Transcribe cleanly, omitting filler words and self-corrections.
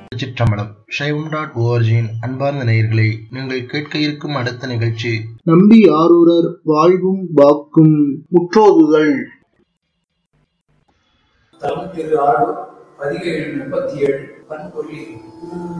திருச்சிற்றம்பலம். சைவம்.org-இன் அன்பார்ந்த நேயர்களே, நீங்கள் கேட்க இருக்கும் அடுத்த நிகழ்ச்சி நம்பி ஆரூரர் வாழ்வும் வாக்கும் முற்றோதுதல். தலம் திரு ஆரூர், பதிகை எண் 37, பண்பொருளி.